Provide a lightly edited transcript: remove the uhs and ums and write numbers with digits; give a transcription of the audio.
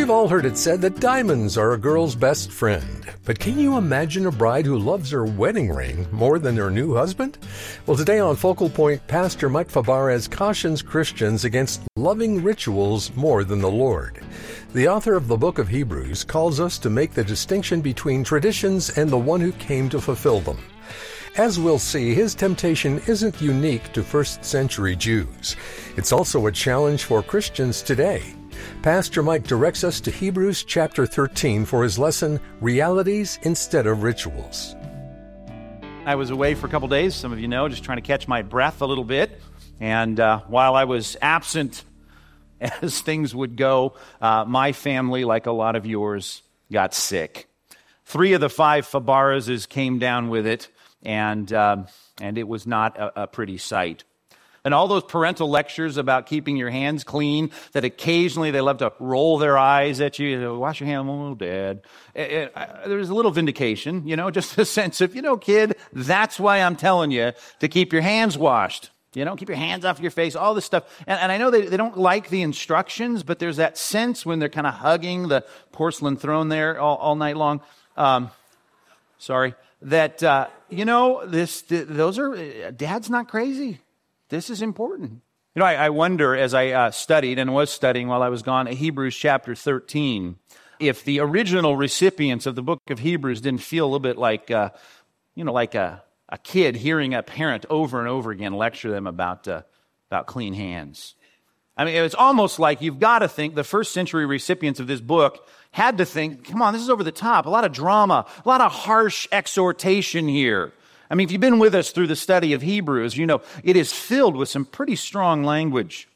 We've all heard it said that diamonds are a girl's best friend. But can you imagine a bride who loves her wedding ring more than her new husband? Well, today on Focal Point, Pastor Mike Fabarez cautions Christians against loving rituals more than the Lord. The author of the book of Hebrews calls us to make the distinction between traditions and the one who came to fulfill them. As we'll see, his temptation isn't unique to first century Jews. It's also a challenge for Christians today. Pastor Mike directs us to Hebrews chapter 13 for his lesson, Realities Instead of Rituals. I was away for a couple days, some of you know, just trying to catch my breath a little bit. And while I was absent, as things would go, my family, like a lot of yours, got sick. 3 of the 5 Fabarezes came down with it, and it was not a pretty sight. And all those parental lectures about keeping your hands clean, that occasionally they love to roll their eyes at you, wash your hands, oh, Dad. There's a little vindication, just a sense of, kid, that's why I'm telling you to keep your hands washed. Keep your hands off your face, all this stuff. And I know they don't like the instructions, but there's that sense when they're kind of hugging the porcelain throne there all night long. Dad's not crazy. This is important. I wonder, as I studied and was studying while I was gone at Hebrews chapter 13, if the original recipients of the book of Hebrews didn't feel a little bit like a kid hearing a parent over and over again lecture them about clean hands. I mean, it's almost like you've got to think the first century recipients of this book had to think, come on, this is over the top, a lot of drama, a lot of harsh exhortation here. I mean, if you've been with us through the study of Hebrews, it is filled with some pretty strong language.